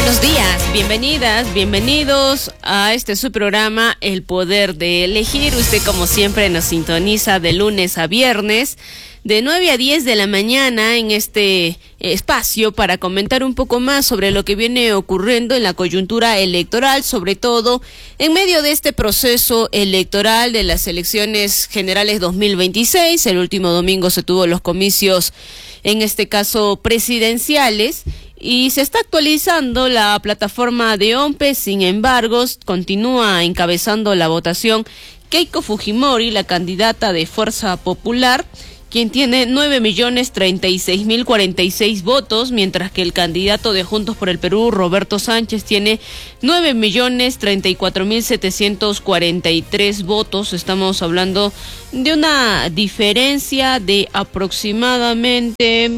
Buenos días, bienvenidas, bienvenidos a su programa El Poder de Elegir. Usted, como siempre, nos sintoniza de lunes a viernes, de 9 a 10 de la mañana, en este espacio para comentar un poco más sobre lo que viene ocurriendo en la coyuntura electoral, sobre todo en medio de este proceso electoral de las elecciones generales 2026. El último domingo se tuvo los comicios, en este caso presidenciales, y se está actualizando la plataforma de OMPE. Sin embargo, continúa encabezando la votación Keiko Fujimori, la candidata de Fuerza Popular, quien tiene 9.036.046 votos, mientras que el candidato de Juntos por el Perú, Roberto Sánchez, tiene 9.034.743 votos. Estamos hablando de una diferencia de aproximadamente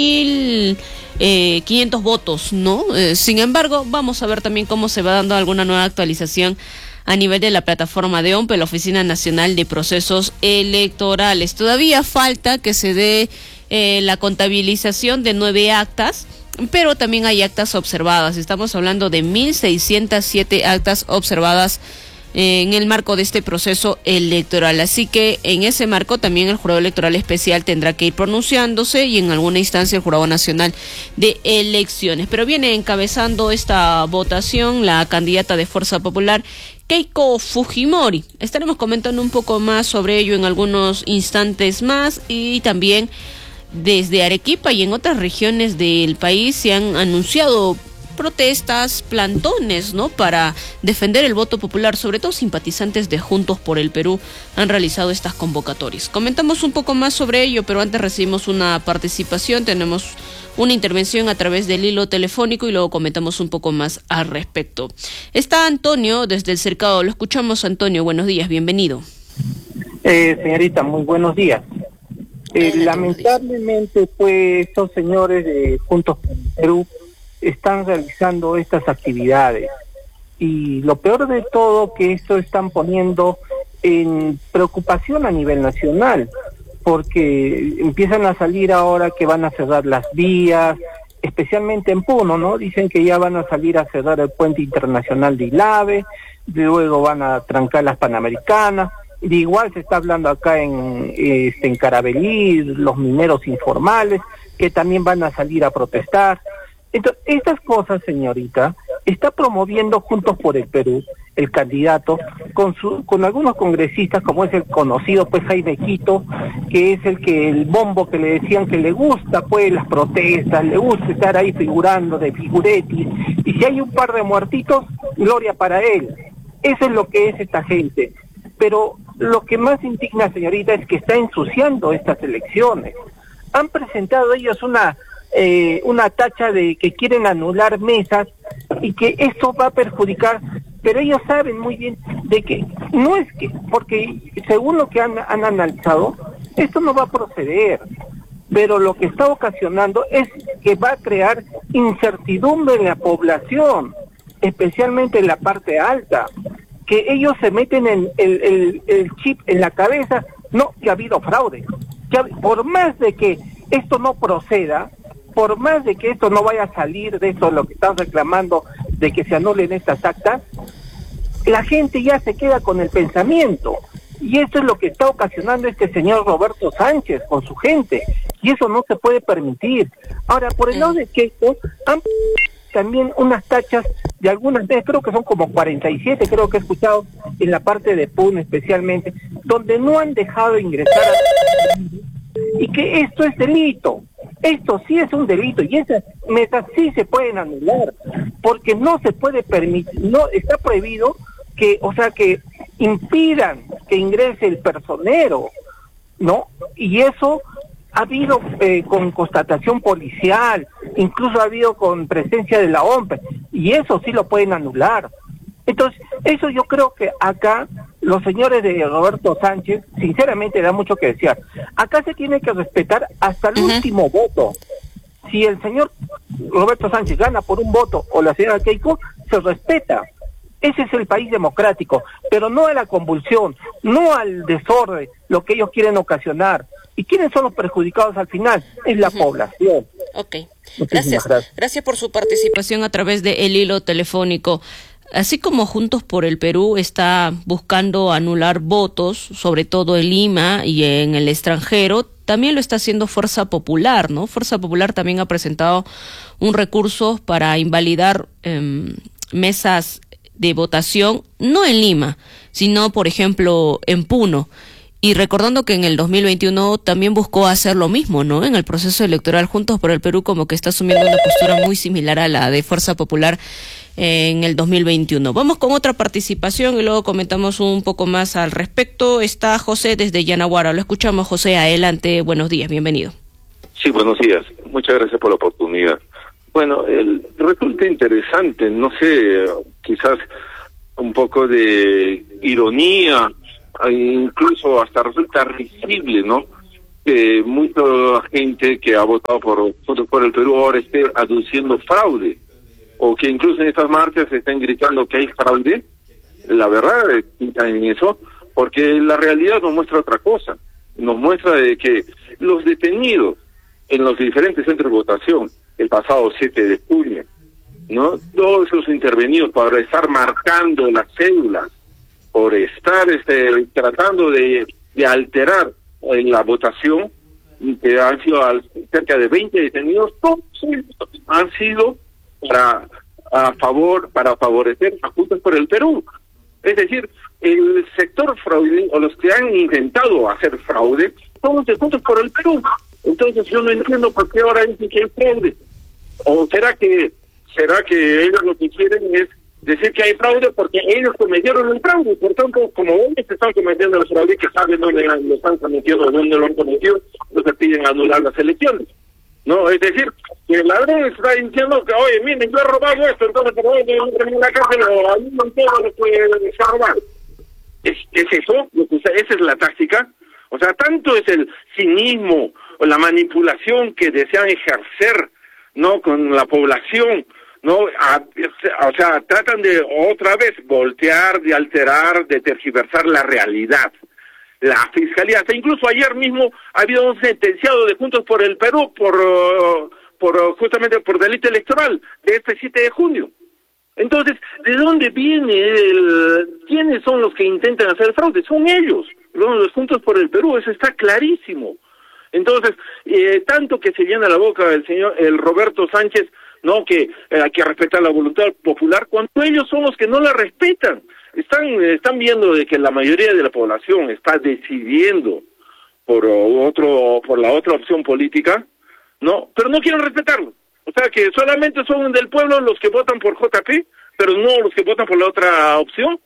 1.500 votos, ¿no? Sin embargo, vamos a ver también cómo se va dando alguna nueva actualización a nivel de la plataforma de OMPE, la Oficina Nacional de Procesos Electorales. Todavía falta que se dé la contabilización de 9 actas, pero también hay actas observadas. Estamos hablando de 1.607 actas observadas en el marco de este proceso electoral. Así que en ese marco también el Jurado Electoral Especial tendrá que ir pronunciándose, y en alguna instancia el Jurado Nacional de Elecciones. Pero viene encabezando esta votación la candidata de Fuerza Popular, Keiko Fujimori. Estaremos comentando un poco más sobre ello en algunos instantes más, y también desde Arequipa y en otras regiones del país se han anunciado protestas, plantones, ¿no?, para defender el voto popular. Sobre todo simpatizantes de Juntos por el Perú han realizado estas convocatorias. Comentamos un poco más sobre ello, pero antes recibimos una participación, tenemos una intervención a través del hilo telefónico y luego comentamos un poco más al respecto. Está Antonio desde el Cercado. Lo escuchamos, Antonio. Buenos días, bienvenido. Señorita, muy buenos días. Lamentablemente, pues, estos señores de Juntos por el Perú están realizando estas actividades, y lo peor de todo, que esto están poniendo en preocupación a nivel nacional, porque empiezan a salir ahora que van a cerrar las vías, especialmente en Puno, ¿no? Dicen que ya van a salir a cerrar el puente internacional de Ilave, luego van a trancar las Panamericanas. De igual se está hablando acá en Caravelí, los mineros informales, que también van a salir a protestar. Entonces, estas cosas, señorita, está promoviendo Juntos por el Perú, el candidato, con algunos congresistas, como es el conocido, pues, Jaime Quito, que es el bombo que le decían que le gusta, pues, las protestas, le gusta estar ahí figurando de figuretti, y si hay un par de muertitos, gloria para él. Eso es lo que es esta gente. Pero lo que más indigna, señorita, es que está ensuciando estas elecciones. Han presentado ellos una tacha de que quieren anular mesas y que esto va a perjudicar, pero ellos saben muy bien de que no es que, porque según lo que han analizado, esto no va a proceder, pero lo que está ocasionando es que va a crear incertidumbre en la población, especialmente en la parte alta, que ellos se meten en el chip en la cabeza, no, que ha habido fraude, por más de que esto no proceda, por más de que esto no vaya a salir de eso, lo que están reclamando de que se anulen estas actas, la gente ya se queda con el pensamiento, y esto es lo que está ocasionando este señor Roberto Sánchez con su gente, y eso no se puede permitir. Ahora, por el lado de Keiko, han también unas tachas de algunas veces, creo que son como 47, creo que he escuchado, en la parte de Puno especialmente, donde no han dejado ingresar y que esto es delito. Esto sí es un delito, y esas mesas sí se pueden anular, porque no se puede permitir, no está prohibido que, o sea, que impidan que ingrese el personero, ¿no? Y eso ha habido con constatación policial, incluso ha habido con presencia de la OMPE, y eso sí lo pueden anular. Entonces, eso yo creo que acá los señores de Roberto Sánchez, sinceramente, da mucho que desear. Acá se tiene que respetar hasta el último voto. Si el señor Roberto Sánchez gana por un voto, o la señora Keiko, se respeta. Ese es el país democrático, pero no a la convulsión, no al desorden, lo que ellos quieren ocasionar. ¿Y quiénes son los perjudicados al final? Es la población. Ok. Gracias por su participación a través de el hilo telefónico. Así como Juntos por el Perú está buscando anular votos, sobre todo en Lima y en el extranjero, también lo está haciendo Fuerza Popular, ¿no? Fuerza Popular también ha presentado un recurso para invalidar mesas de votación, no en Lima, sino, por ejemplo, en Puno. Y recordando que en el 2021 también buscó hacer lo mismo, ¿no? En el proceso electoral, Juntos por el Perú como que está asumiendo una postura muy similar a la de Fuerza Popular en el 2021. Vamos con otra participación y luego comentamos un poco más al respecto. Está José desde Yanaguara. Lo escuchamos, José. Adelante. Buenos días. Bienvenido. Sí, buenos días. Muchas gracias por la oportunidad. Bueno, resulta interesante, no sé, quizás un poco de ironía, incluso hasta resulta risible, ¿no? Que mucha gente que ha votado por el Perú ahora esté aduciendo fraude, o que incluso en estas marchas se estén gritando que hay fraude. La verdad en eso, porque la realidad nos muestra otra cosa, nos muestra de que los detenidos en los diferentes centros de votación el pasado 7 de junio, ¿no? Todos los intervenidos por estar marcando las cédulas, por estar tratando de alterar en la votación, que han sido cerca de 20 detenidos, todos han sido para favorecer a Juntos por el Perú. Es decir, el sector fraude, o los que han intentado hacer fraude, son los de Juntos por el Perú. Entonces yo no entiendo por qué ahora dicen que hay fraude. ¿O será que ellos lo que quieren es decir que hay fraude porque ellos cometieron el fraude? Por tanto, como ellos están cometiendo el fraude, que saben dónde lo están cometiendo, dónde lo han cometido, entonces piden anular las elecciones. No, es decir, que el ladrón está diciendo que, oye, miren, yo he robado esto, entonces por hoy en la cárcel o a mí no todo lo que se ha robado. ¿Es eso? Esa es la táctica. O sea, tanto es el cinismo o la manipulación que desean ejercer, ¿no?, con la población, ¿no? O sea, tratan de otra vez voltear, de alterar, de tergiversar la realidad. La Fiscalía, hasta incluso ayer mismo ha habido un sentenciado de Juntos por el Perú justamente por delito electoral de este 7 de junio. Entonces, ¿de dónde viene quiénes son los que intentan hacer el fraude? Son ellos, los Juntos por el Perú, eso está clarísimo. Entonces, tanto que se llena la boca el Roberto Sánchez, no, que hay que respetar la voluntad popular, cuando ellos son los que no la respetan. Están viendo de que la mayoría de la población está decidiendo por la otra opción política, no, pero no quieren respetarlo. O sea que solamente son del pueblo los que votan por JP, pero no los que votan por la otra opción.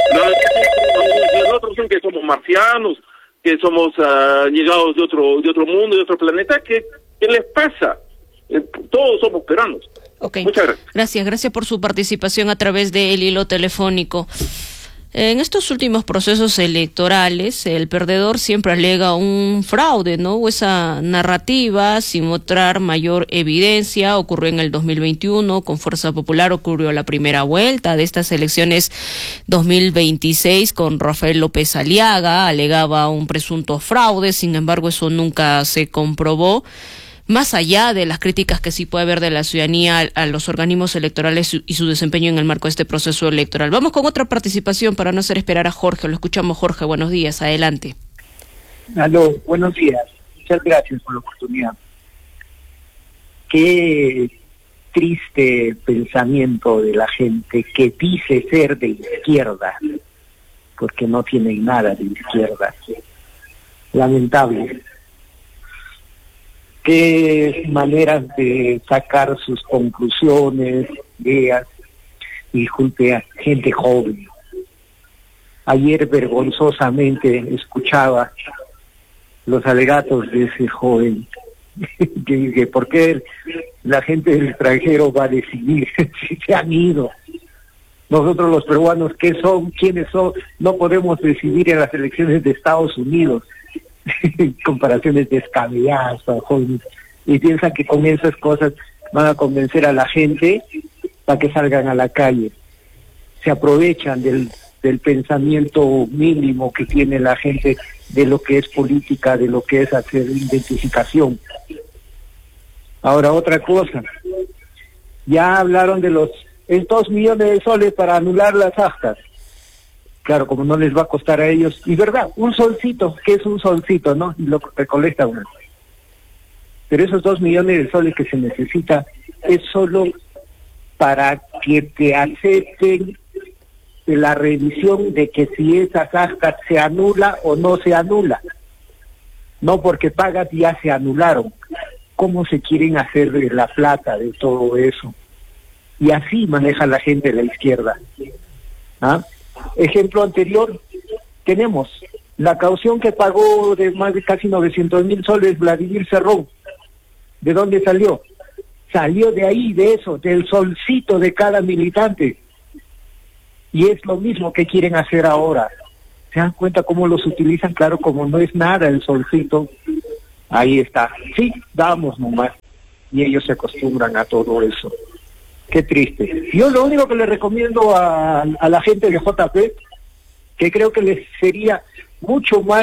Los otros son que somos marcianos, que somos llegados de otro mundo, de otro planeta. ¿Qué les pasa? Todos somos peruanos. Okay. Muchas gracias. Gracias por su participación a través del hilo telefónico. En estos últimos procesos electorales, el perdedor siempre alega un fraude, ¿no? O esa narrativa sin mostrar mayor evidencia. Ocurrió en el 2021, con Fuerza Popular ocurrió la primera vuelta de estas elecciones 2026 con Rafael López Aliaga, alegaba un presunto fraude, sin embargo eso nunca se comprobó. Más allá de las críticas que sí puede haber de la ciudadanía a los organismos electorales y su desempeño en el marco de este proceso electoral. Vamos con otra participación para no hacer esperar a Jorge. Lo escuchamos, Jorge. Buenos días. Adelante. Aló, buenos días. Muchas gracias por la oportunidad. Qué triste pensamiento de la gente que dice ser de izquierda, porque no tiene nada de izquierda. Lamentable. Qué maneras de sacar sus conclusiones, ideas, disculpe a gente joven. Ayer vergonzosamente escuchaba los alegatos de ese joven que dice, ¿por qué la gente del extranjero va a decidir si se han ido? Nosotros los peruanos, ¿qué son? ¿Quiénes son? No podemos decidir en las elecciones de Estados Unidos. Comparaciones descabelladas para jóvenes, y piensan que con esas cosas van a convencer a la gente para que salgan a la calle. Se aprovechan del del pensamiento mínimo que tiene la gente de lo que es política, de lo que es hacer identificación. Ahora, otra cosa, ya hablaron de los 2 millones de soles para anular las actas. Claro, como no les va a costar a ellos, y verdad, un solcito, que es un solcito, ¿no? Y lo recolecta uno. Pero esos 2 millones de soles que se necesita es solo para que te acepten la revisión de que si esas actas se anula o no se anula. No porque pagas ya se anularon. ¿Cómo se quieren hacer de la plata de todo eso? Y así maneja la gente de la izquierda. ¿Ah? Ejemplo anterior, tenemos la caución que pagó de más de casi 900,000 soles Vladimir Cerrón. ¿De dónde salió? Salió de ahí, de eso, del solcito de cada militante. Y es lo mismo que quieren hacer ahora. ¿Se dan cuenta cómo los utilizan? Claro, como no es nada el solcito, ahí está. Sí, damos nomás. Y ellos se acostumbran a todo eso. Qué triste. Yo lo único que le recomiendo a la gente de JP, que creo que les sería mucho más,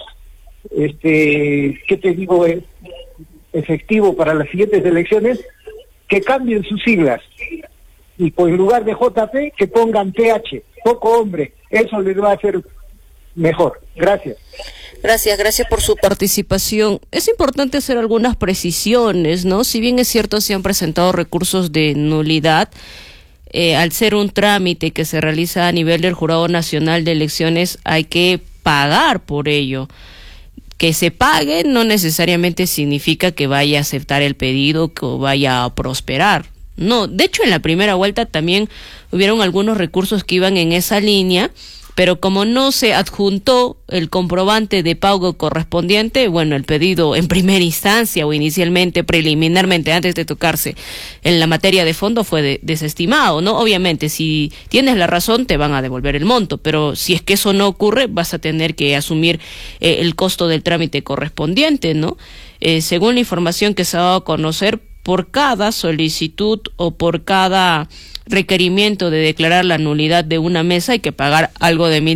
¿qué te digo? Efectivo para las siguientes elecciones, que cambien sus siglas. Y pues en lugar de JP, que pongan PH, poco hombre. Eso les va a hacer mejor. Gracias. Gracias por su participación. Es importante hacer algunas precisiones, ¿no? Si bien es cierto, se han presentado recursos de nulidad, al ser un trámite que se realiza a nivel del Jurado Nacional de Elecciones, hay que pagar por ello. Que se pague no necesariamente significa que vaya a aceptar el pedido, que vaya a prosperar. No, de hecho en la primera vuelta también hubieron algunos recursos que iban en esa línea, pero como no se adjuntó el comprobante de pago correspondiente, bueno, el pedido en primera instancia o inicialmente, preliminarmente, antes de tocarse en la materia de fondo, fue desestimado, ¿no? Obviamente, si tienes la razón, te van a devolver el monto, pero si es que eso no ocurre, vas a tener que asumir el costo del trámite correspondiente, ¿no? Según la información que se ha dado a conocer, por cada solicitud o por cada requerimiento de declarar la nulidad de una mesa hay que pagar algo de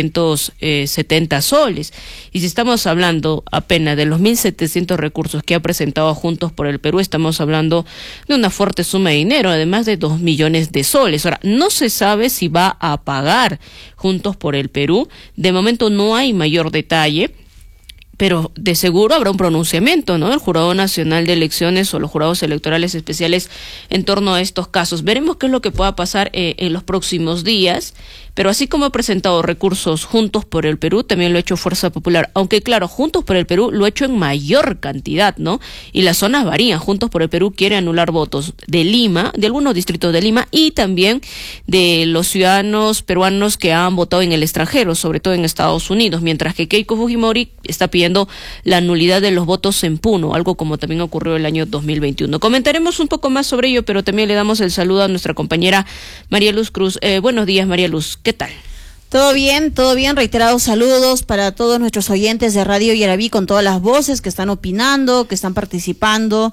1.370 soles. Y si estamos hablando apenas de los 1.700 recursos que ha presentado Juntos por el Perú, estamos hablando de una fuerte suma de dinero, además de 2 millones de soles. Ahora, no se sabe si va a pagar Juntos por el Perú. De momento no hay mayor detalle, pero de seguro habrá un pronunciamiento, ¿no? El Jurado Nacional de Elecciones o los jurados electorales especiales en torno a estos casos. Veremos qué es lo que pueda pasar en los próximos días, pero así como ha presentado recursos Juntos por el Perú, también lo ha hecho Fuerza Popular, aunque claro, Juntos por el Perú lo ha hecho en mayor cantidad, ¿no? Y las zonas varían. Juntos por el Perú quiere anular votos de Lima, de algunos distritos de Lima y también de los ciudadanos peruanos que han votado en el extranjero, sobre todo en Estados Unidos, mientras que Keiko Fujimori está pidiendo la nulidad de los votos en Puno, algo como también ocurrió el año 2021. Comentaremos un poco más sobre ello, pero también le damos el saludo a nuestra compañera María Luz Cruz. Buenos días, María Luz, ¿qué tal? Todo bien, reiterados saludos para todos nuestros oyentes de Radio Yarabí, con todas las voces que están opinando, que están participando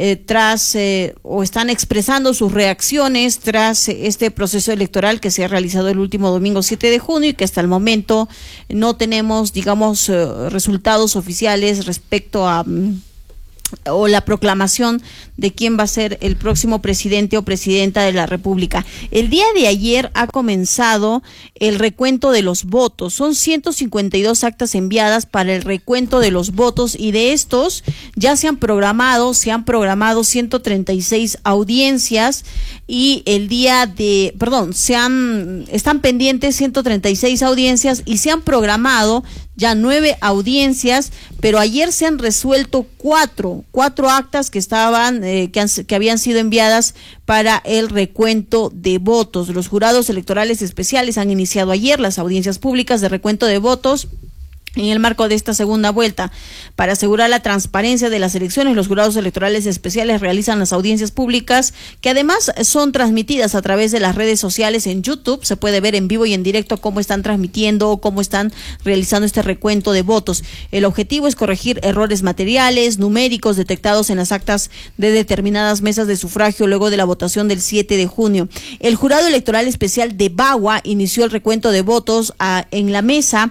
o están expresando sus reacciones tras este proceso electoral que se ha realizado el último domingo 7 de junio y que hasta el momento no tenemos, resultados oficiales respecto a o la proclamación de quién va a ser el próximo presidente o presidenta de la República. El día de ayer ha comenzado el recuento de los votos. Son 152 actas enviadas para el recuento de los votos y de estos ya se han programado 136 audiencias y están pendientes 136 audiencias y se han programado ya 9 audiencias, pero ayer se han resuelto cuatro actas que estaban que habían sido enviadas para el recuento de votos. Los jurados electorales especiales han iniciado ayer las audiencias públicas de recuento de votos En el marco de esta segunda vuelta, para asegurar la transparencia de las elecciones, los jurados electorales especiales realizan las audiencias públicas, que además son transmitidas a través de las redes sociales. En YouTube se puede ver en vivo y en directo cómo están transmitiendo o cómo están realizando este recuento de votos. El objetivo es corregir errores materiales, numéricos detectados en las actas de determinadas mesas de sufragio luego de la votación del 7 de junio. El jurado electoral especial de Bagua inició el recuento de votos en la mesa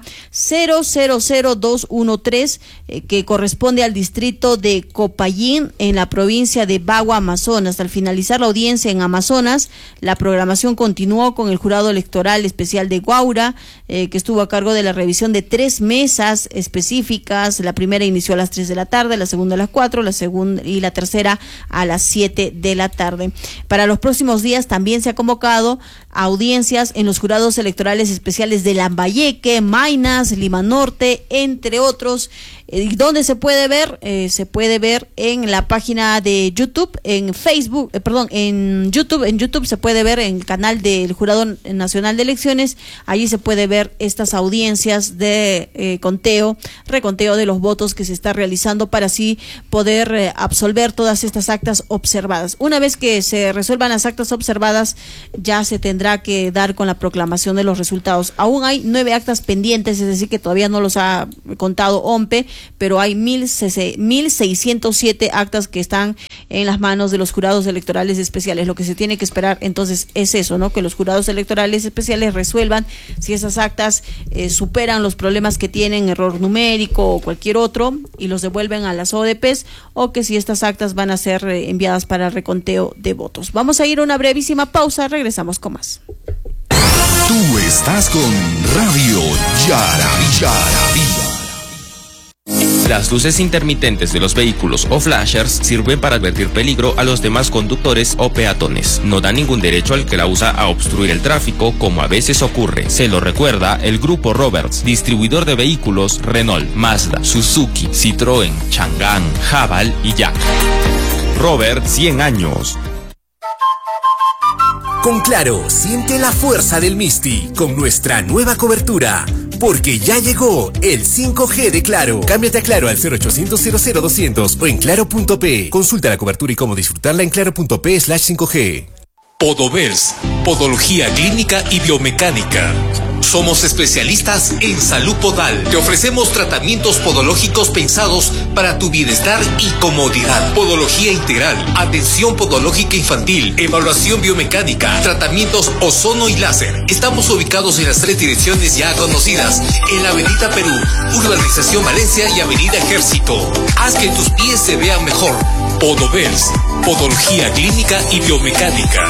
000213, que corresponde al distrito de Copayín en la provincia de Bagua, Amazonas. Al finalizar la audiencia en Amazonas, la programación continuó con el jurado electoral especial de Guaura, que estuvo a cargo de la revisión de 3 mesas específicas. La primera inició a las 3 de la tarde, la segunda a las 4, la segunda y la tercera a las 7 de la tarde. Para los próximos días también se ha convocado audiencias en los jurados electorales especiales de Lambayeque, Maynas, Lima Norte, entre otros. ¿Dónde se puede ver? Se puede ver en la página de YouTube, en Facebook, en YouTube se puede ver en el canal del Jurado Nacional de Elecciones. Allí se puede ver estas audiencias de reconteo de los votos que se está realizando para así poder absolver todas estas actas observadas. Una vez que se resuelvan las actas observadas, ya se tendrá que dar con la proclamación de los resultados. Aún hay 9 actas pendientes, es decir, que todavía no los ha contado OMPE, pero hay 1.607 actas que están en las manos de los jurados electorales especiales. Lo que se tiene que esperar entonces es eso, ¿no? Que los jurados electorales especiales resuelvan si esas actas superan los problemas que tienen, error numérico o cualquier otro, y los devuelven a las ODPs, o que si estas actas van a ser enviadas para el reconteo de votos. Vamos a ir a una brevísima pausa, regresamos con más. Tú estás con Radio Yarabí. Las luces intermitentes de los vehículos o flashers sirven para advertir peligro a los demás conductores o peatones. No da ningún derecho al que la usa a obstruir el tráfico, como a veces ocurre. Se lo recuerda el Grupo Roberts, distribuidor de vehículos Renault, Mazda, Suzuki, Citroën, Chang'an, Haval y Jack. Robert, 100 años. Con Claro, siente la fuerza del Misti con nuestra nueva cobertura. Porque ya llegó el 5G de Claro. Cámbiate a Claro al 0800 00200 o en claro.p. Consulta la cobertura y cómo disfrutarla en claro.p/5G. Podovers, Podología Clínica y Biomecánica. Somos especialistas en salud podal. Te ofrecemos tratamientos podológicos pensados para tu bienestar y comodidad. Podología integral, atención podológica infantil, evaluación biomecánica, tratamientos ozono y láser. Estamos ubicados en las 3 direcciones ya conocidas, en la Avenida Perú, Urbanización Valencia y Avenida Ejército. Haz que tus pies se vean mejor. Podovers, Podología Clínica y Biomecánica.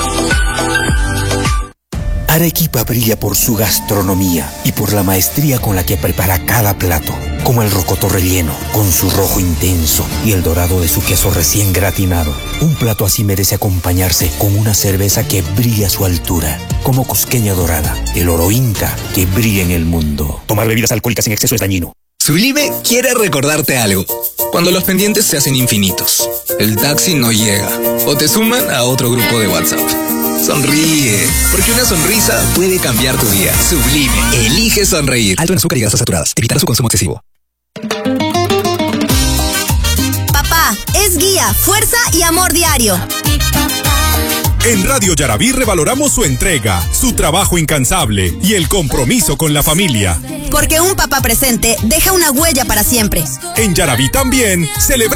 Arequipa brilla por su gastronomía y por la maestría con la que prepara cada plato, como el rocoto relleno, con su rojo intenso y el dorado de su queso recién gratinado. Un plato así merece acompañarse con una cerveza que brilla a su altura, como Cusqueña Dorada, el oro inca que brilla en el mundo. Tomar bebidas alcohólicas en exceso es dañino. Sublime quiere recordarte algo. Cuando los pendientes se hacen infinitos, el taxi no llega o te suman a otro grupo de WhatsApp. Sonríe, porque una sonrisa puede cambiar tu día. Sublime, elige sonreír. Alto en azúcar y grasas saturadas. Evitar su consumo excesivo. Papá, es guía, fuerza y amor diario. En Radio Yarabí revaloramos su entrega, su trabajo incansable y el compromiso con la familia. Porque un papá presente deja una huella para siempre. En Yarabí también celebramos